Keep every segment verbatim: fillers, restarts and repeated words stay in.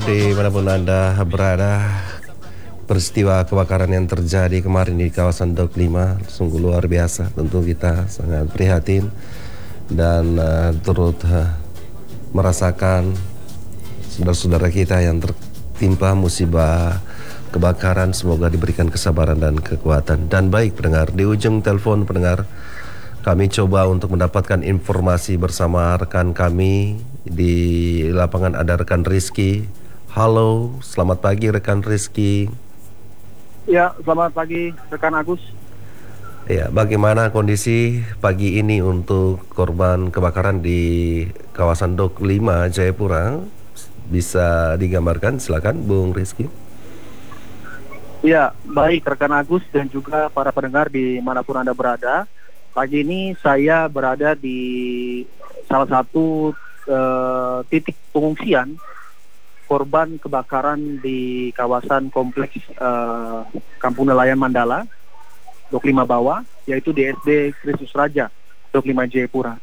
Dimanapun Anda berada, peristiwa kebakaran yang terjadi kemarin di kawasan Dok lima sungguh luar biasa. Tentu kita sangat prihatin dan uh, turut uh, merasakan saudara-saudara kita yang tertimpa musibah kebakaran. Semoga diberikan kesabaran dan kekuatan. Dan baik pendengar, di ujung telepon pendengar, kami coba untuk mendapatkan informasi bersama rekan kami di lapangan. Ada rekan Rizky. Halo, selamat pagi rekan Rizky. Ya, selamat pagi rekan Agus. Ya, bagaimana kondisi pagi ini untuk korban kebakaran di kawasan Dok lima Jayapura? Bisa digambarkan, silakan Bung Rizky. Ya, baik rekan Agus dan juga para pendengar dimanapun Anda berada. Pagi ini saya berada di salah satu uh, titik pengungsian korban kebakaran di kawasan kompleks uh, Kampung Nelayan Mandala, Dok lima Bawah, yaitu di S D Kristus Raja, Dok lima Jayapura.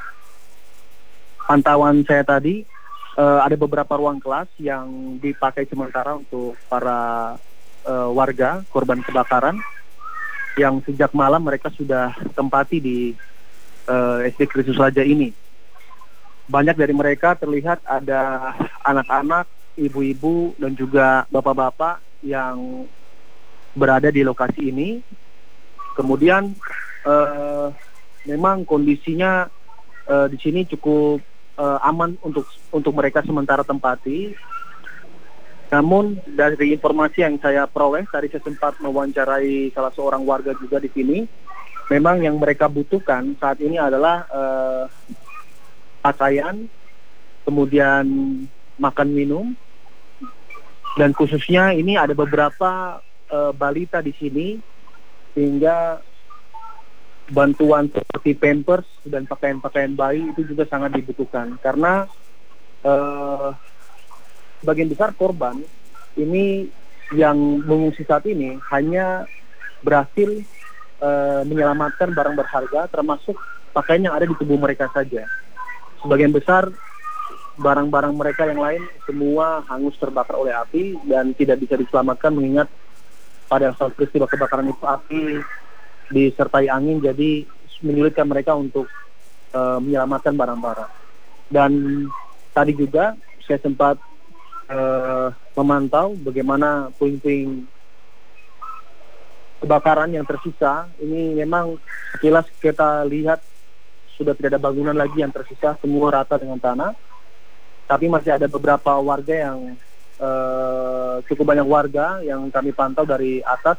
Pantauan saya tadi, uh, ada beberapa ruang kelas yang dipakai sementara untuk para uh, warga korban kebakaran, yang sejak malam mereka sudah tempati di uh, S D Kristus Raja ini. Banyak dari mereka terlihat ada anak-anak, ibu-ibu, dan juga bapak-bapak yang berada di lokasi ini. Kemudian uh, memang kondisinya uh, di sini cukup uh, aman untuk untuk mereka sementara tempati. Namun dari informasi yang saya peroleh, tadi saya sempat mewawancarai salah seorang warga juga di sini. Memang yang mereka butuhkan saat ini adalah uh, pakaian, kemudian makan minum, dan khususnya ini ada beberapa uh, balita di sini, sehingga bantuan seperti pampers dan pakaian-pakaian bayi itu juga sangat dibutuhkan, karena uh, sebagian besar korban ini yang mengungsi saat ini hanya berhasil uh, menyelamatkan barang berharga, termasuk pakaian yang ada di tubuh mereka saja. Sebagian besar barang-barang mereka yang lain semua hangus terbakar oleh api dan tidak bisa diselamatkan, mengingat pada saat peristiwa kebakaran itu api disertai angin, jadi menyulitkan mereka untuk uh, menyelamatkan barang-barang. Dan tadi juga saya sempat uh, memantau bagaimana puing-puing kebakaran yang tersisa. Ini memang sekilas kita lihat sudah tidak ada bangunan lagi yang tersisa, semua rata dengan tanah. Tapi masih ada beberapa warga yang uh, cukup banyak warga yang kami pantau dari atas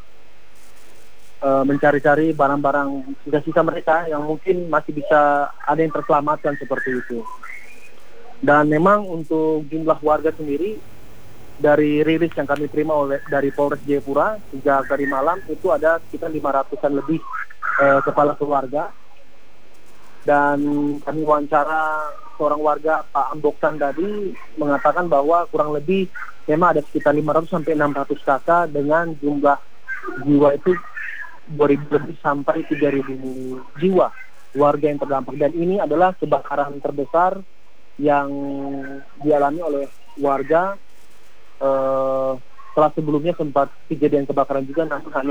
uh, mencari-cari barang-barang sisa-sisa mereka yang mungkin masih bisa ada yang terselamatkan seperti itu. Dan memang untuk jumlah warga sendiri, dari rilis yang kami terima oleh dari Polres Jayapura sejak tadi malam itu ada sekitar lima ratusan lebih uh, kepala keluarga. Dan kami wawancara seorang warga, Pak Amboksan tadi, mengatakan bahwa kurang lebih memang ada sekitar lima ratus sampai enam ratus kakak dengan jumlah jiwa itu dua ribu lebih sampai tiga ribu jiwa warga yang terdampak. Dan ini adalah kebakaran terbesar yang dialami oleh warga. Eh, setelah sebelumnya sempat kejadian kebakaran juga, namun hanya